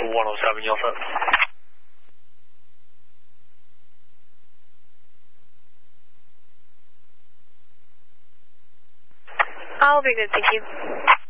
107, you all set? I'll be good, thank you.